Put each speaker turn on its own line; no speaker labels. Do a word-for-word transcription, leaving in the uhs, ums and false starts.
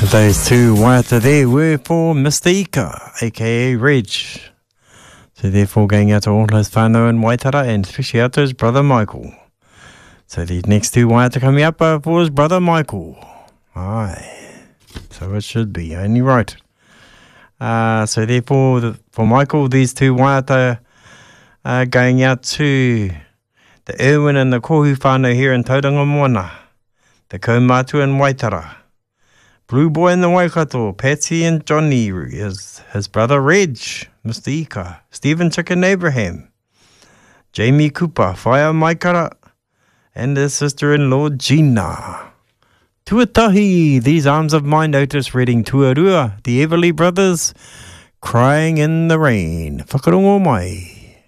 Those two waiata there were for Mister Ika, aka Reg. So therefore going out to all his whānau in Waitara and especially out to his brother Michael. So the next two waiata coming up are for his brother Michael. Aye. So it should be, only right. Uh, so therefore the, for Michael, these two waiata are going out to the Irwin and the Kohu whānau here in Tauranga Moana. The Kaumatu in Waitara. Blue Boy in the Waikato, Patsy and Johnny, his, his brother Reg, Mister Ika, Stephen Chicken Abraham, Jamie Cooper, Whaia Maikara, and his sister-in-law Gina. Tuatahi, these arms of mine, Otis Redding, Tuarua, the Everly Brothers, Crying in the Rain. Whakarongo mai.